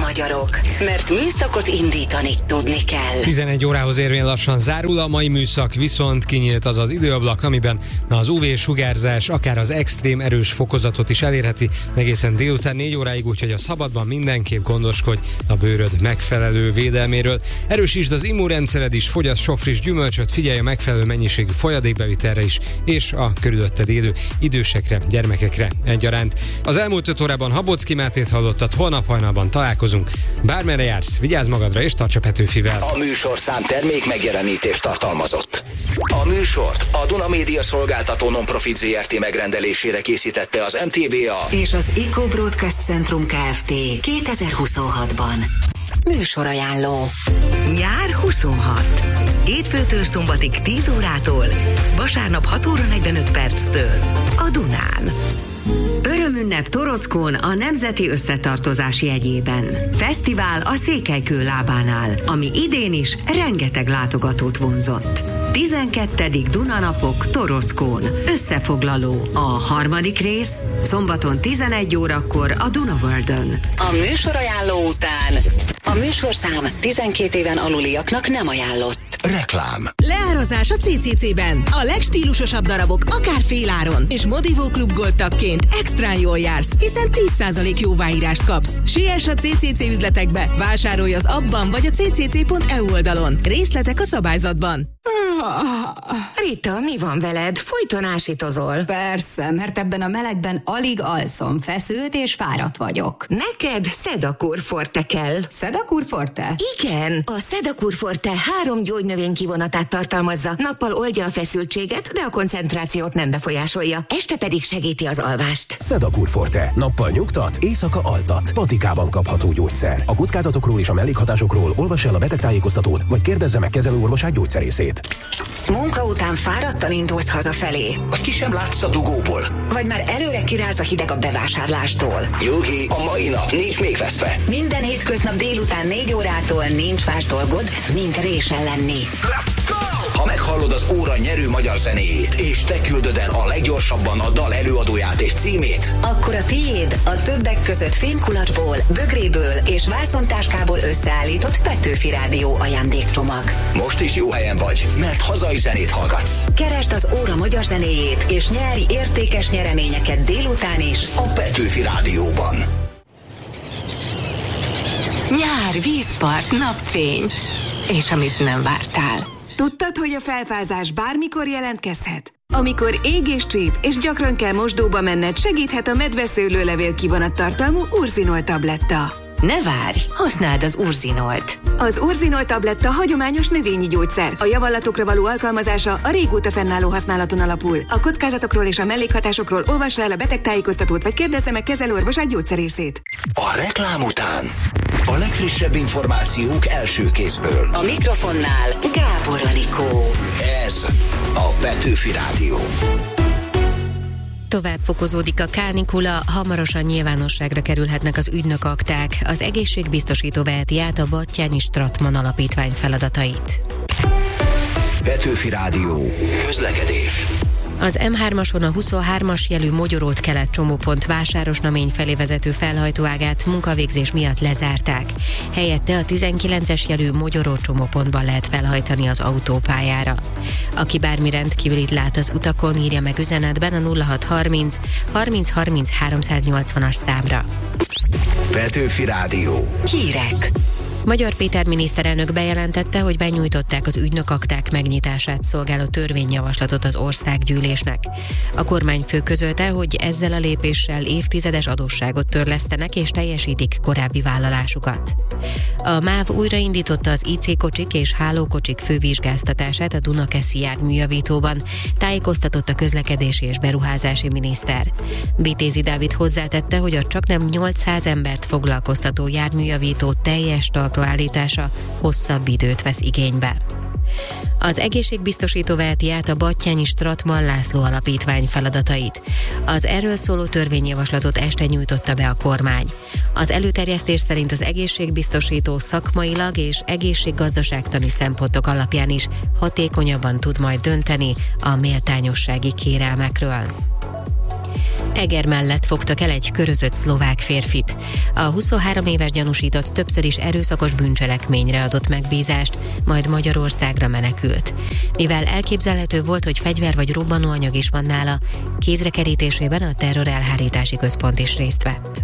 magyarok, mert műszakot indítani tudni kell. 11 órához érvén lassan zárul a mai műszak, viszont kinyílt az az időablak, amiben az UV-sugárzás akár az extrém erős fokozatot is elérheti egészen délután 4 óráig, úgyhogy a szabadban mindenképp gondoskodj a bőröd megfelelő védelméről. Erősítsd az immunrendszered is, fogyasz sok friss gyümölcsöt, figyelj a megfelelő mennyiségű folyadékbevitelre is, és a körülötted élő idősekre, gyermekekre egyaránt. Az elmúlt 5 órában Habocki Mátét hallottad, holnap hajnalban találkozunk. Bármerre jársz, vigyázz magadra és tarts a Petőfivel. A műsorszám termék megjelenítést tartalmazott. A műsort a Duna Média Szolgáltató Non-Profit Zrt. Megrendelésére készítette az MTVA és az Eco Broadcast Centrum Kft. 2026-ban. Műsorajánló. Nyár 26. Hétfőtől szombatig 10 órától, vasárnap 6 óra 45 perctől a Dunán. Örömünnep Torockón a Nemzeti Összetartozás jegyében. Fesztivál a Székelykő lábánál, ami idén is rengeteg látogatót vonzott. 12. Dunanapok Torockón. Összefoglaló. A harmadik rész szombaton 11 órakor a Duna Worldön. A műsorajánló után a műsorszám 12 éven aluliaknak nem ajánlott. Reklám. Leárazás a CCC-ben. A legstílusosabb darabok akár féláron. És Modivó Klub Gold tagként extrán jól jársz, hiszen 10% jóváírást kapsz. Siess a CCC üzletekbe. Vásárolj az appban vagy a ccc.eu oldalon. Részletek a szabályzatban. Rita, mi van veled? Folyton ásítozol. Persze, mert ebben a melegben alig alszom, feszült és fáradt vagyok. Neked Sedakur Forte kell. Sedakur Forte? Igen, a Sedakur Forte 3 gyógynövény kivonatát tartalmazza. Nappal oldja a feszültséget, de a koncentrációt nem befolyásolja. Este pedig segíti az alvást. Sedakur Forte. Nappal nyugtat, éjszaka altat. Patikában kapható gyógyszer. A kockázatokról és a mellékhatásokról olvass el a betegtájékoztatót, vagy kérdezze meg kezelőorvosát gyógyszerészét. Munka után fáradtan indulsz hazafelé. Vagy ki sem látsz a dugóból. Vagy már előre kiráz a hideg a bevásárlástól. Nyugi, a mai nap nincs még veszve. Minden hétköznap délután 4 órától nincs más dolgod, mint résen lenni. Let's go! Ha meghallod az óra nyerő magyar zenéjét, és te küldöd el a leggyorsabban a dal előadóját és címét, akkor a tiéd a többek között fémkulacsból, bögréből és vászontáskából összeállított Petőfi Rádió ajándékcsomag. most is jó helyen vagy, mert hazai zenét hallgatsz. Keresd az óra magyar zenéjét, és nyerj értékes nyereményeket délután is A Petőfi Rádióban. Nyár, vízpart, napfény. És amit nem vártál. Tudtad, hogy a felfázás bármikor jelentkezhet? Amikor ég és csíp, és gyakran kell mosdóba menned, segíthet a medveszőlőlevél kivonattartalmú Urzinol tabletta. Ne várj, használd az Urzinolt. Az Urzinol tabletta hagyományos növényi gyógyszer. A javallatokra való alkalmazása a régóta fennálló használaton alapul. A kockázatokról és a mellékhatásokról olvassa el a betegtájékoztatót, vagy kérdezze meg kezelőorvosát gyógyszerészét. A reklám után a legfrissebb információk első kézből. A mikrofonnál Gábor Anikó. Ez a Petőfi Rádió. Tovább fokozódik a kánikula, hamarosan nyilvánosságra kerülhetnek az ügynökakták. Az egészségbiztosító veheti át a Batthyány Stratman Alapítvány feladatait. Petőfi Rádió. Közlekedés. Az M3-ason a 23-as jelű Mogyorót kelet csomópont Vásárosnamény felé vezető felhajtóágát munkavégzés miatt lezárták. Helyette a 19-es jelű Mogyoró csomópontban lehet felhajtani az autópályára. Aki bármi rendkívülit lát az utakon, írja meg üzenetben a 0630 30 30 380-as számra. Petőfi Rádió. Hírek. Magyar Péter miniszterelnök bejelentette, hogy benyújtották az ügynökakták megnyitását szolgáló törvényjavaslatot az országgyűlésnek. A kormányfő közölte, hogy ezzel a lépéssel évtizedes adósságot törlesztenek és teljesítik korábbi vállalásukat. A MÁV újraindította az IC kocsik és hálókocsik fővizsgáztatását a Dunakeszi járműjavítóban, tájékoztatott a közlekedési és beruházási miniszter. Vitézi Dávid hozzátette, hogy a csaknem 800 embert foglalkoztató járműjavító teljes talpraállítása hosszabb időt vesz igénybe. Az egészségbiztosító veheti át a Batthyány Stratman László Alapítvány feladatait. Az erről szóló törvényjavaslatot este nyújtotta be a kormány. Az előterjesztés szerint az egészségbiztosító szakmailag és egészséggazdaságtani szempontok alapján is hatékonyabban tud majd dönteni a méltányossági kérelmekről. Eger mellett fogtak el egy körözött szlovák férfit. A 23 éves gyanúsított többször is erőszakos bűncselekményre adott megbízást, majd Magyarországra menekült. Mivel elképzelhető volt, hogy fegyver vagy robbanóanyag is van nála, kézre kerítésében a terror elhárítási központ is részt vett.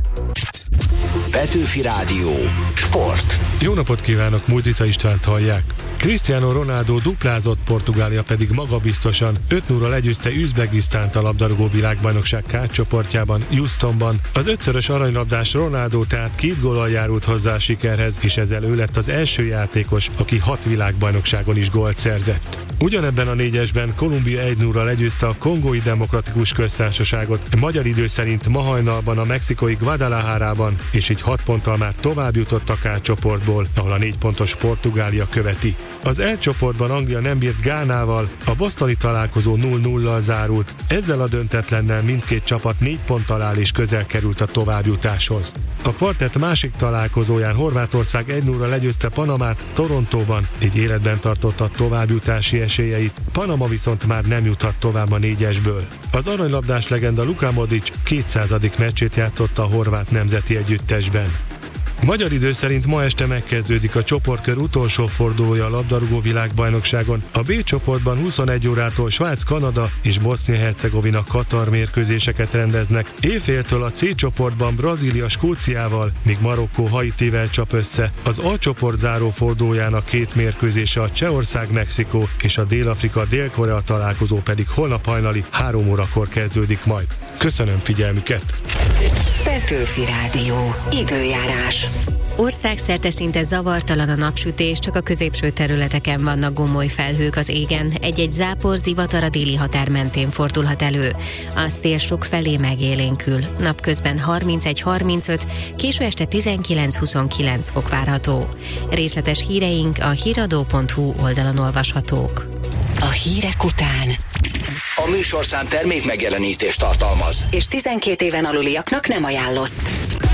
Petőfi Rádió. Sport. Jó napot kívánok, Mújtica Istvánt hallják. Cristiano Ronaldo duplázott, Portugália pedig magabiztosan 5-0-ra legyőzte Üzbegisztánt a labdarúgó világbajnokság K csoportjában, Houstonban. Az 5-szörös aranylabdás Ronaldo tehát 2 góllal járult hozzá a sikerhez, és ezzel ő lett az első játékos, aki 6 világbajnokságon is gólt szerzett. Ugyanebben a 4-esben Kolumbia 1-0-ra legyőzte a Kongói Demokratikus Köztársaságot, magyar idő szerint ma hajnalban a mexikói Guadalajarában, és így 6 ponttal már tovább jutott a K csoportból, ahol a 4 pontos Portugália követi. Az L csoportban Anglia nem bírt Gánával, a bostoni találkozó 0-0-lal zárult, ezzel a döntetlennel mindkét csapat 4 ponttal áll és közel került a továbbjutáshoz. A kvartett másik találkozóján Horvátország 1-0-ra legyőzte Panamát Torontóban, így életben tartotta a továbbjutási esélyeit, Panama viszont már nem juthat tovább a 4-esből. Az aranylabdás legenda Luka Modric 200. meccsét játszotta a horvát nemzeti együttesben. Magyar idő szerint ma este megkezdődik a csoportkör utolsó fordulója a labdarúgó világbajnokságon. A B csoportban 21 órától Svájc, Kanada és Bosznia-Hercegovina Katar mérkőzéseket rendeznek. Éjféltől a C csoportban Brazília Skóciával, míg Marokkó Haitivel csap össze. Az A csoport záró fordulójának 2 mérkőzése a Csehország, Mexikó és a Dél-Afrika Dél-Korea találkozó pedig holnap hajnali 3 órakor kezdődik majd. Köszönöm figyelmüket! Petőfi Rádió. Időjárás. Országszerte szinte zavartalan a napsütés, csak a középső területeken vannak gomoly felhők az égen. Egy-egy zápor, zivatar a déli határ mentén fordulhat elő. A szél sok felé megélénkül. Napközben 31-35, késő este 19-29 fok várható. Részletes híreink a híradó.hu oldalon olvashatók. A hírek után A műsorszám termék megjelenítést tartalmaz, és 12 éven aluliaknak nem ajánlott.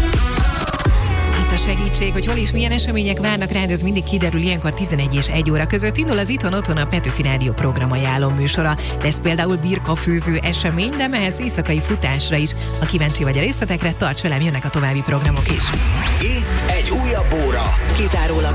Itt a segítség, hogy hol és milyen események várnak rád, ez mindig kiderül ilyenkor 11 és 1 óra között. Indul az Itthon-Otthon, a Petőfi Rádió program ajánló műsora. Lesz például birkafőző esemény, de mehetsz éjszakai futásra is. Ha kíváncsi vagy a részletekre, tarts velem, jönnek a további programok is. itt egy újabb óra. Kizárólag